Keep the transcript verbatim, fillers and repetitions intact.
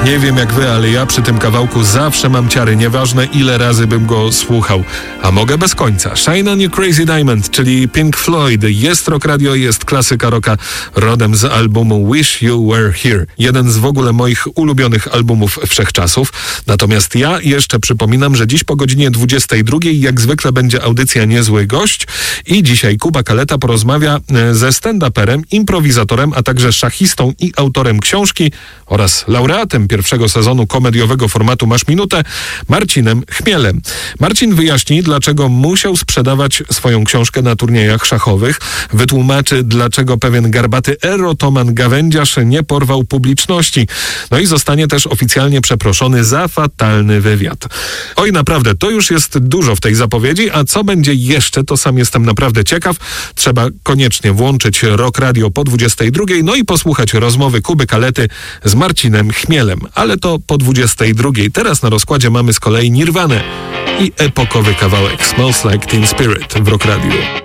Nie wiem jak wy, ale ja przy tym kawałku zawsze mam ciary, nieważne ile razy bym go słuchał. A mogę bez końca. Shine on You Crazy Diamond, czyli Pink Floyd. Jest Rock Radio, jest klasyka rocka rodem z albumu Wish You Were Here. Jeden z w ogóle moich ulubionych albumów wszechczasów. Natomiast ja jeszcze przypominam, że dziś po godzinie dwudziestej drugiej jak zwykle będzie audycja Niezły Gość i dzisiaj Kuba Kaleta porozmawia ze stand-uperem, improwizatorem, a także szachistą i autorem książki oraz laureatem pierwszego sezonu komediowego formatu Masz Minutę, Marcinem Chmielem. Marcin wyjaśni, dlaczego musiał sprzedawać swoją książkę na turniejach szachowych, wytłumaczy, dlaczego pewien garbaty erotoman gawędziarz nie porwał publiczności. No i zostanie też oficjalnie przeproszony za fatalny wywiad. Oj, naprawdę, to już jest dużo w tej zapowiedzi, a co będzie jeszcze, to sam jestem naprawdę ciekaw. Trzeba koniecznie włączyć Rock Radio po dwudziestej drugiej, no i posłuchać rozmowy Kuby Kalety z Marcinem Chmielem. Ale to po dwudziestej drugiej. Teraz na rozkładzie mamy z kolei Nirvanę i epokowy kawałek Smells Like Teen Spirit w Rock Radio.